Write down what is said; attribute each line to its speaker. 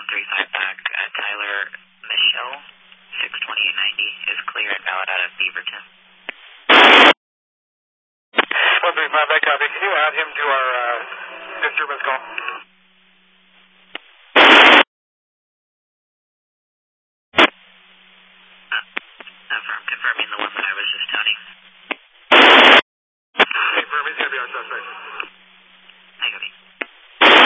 Speaker 1: 135 back. Tyler Michelle, 62890 is clear and valid out of Beaverton.
Speaker 2: 135 back, copy. Can you add him to our disturbance call?
Speaker 1: Confirming the one that I was just touting.